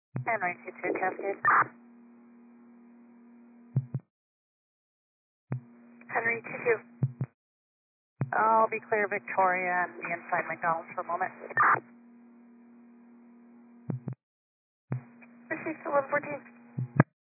Henry 22 Cascade. Henry 22. I'll be clear Victoria and be inside McDonald's for a moment. Received 1114.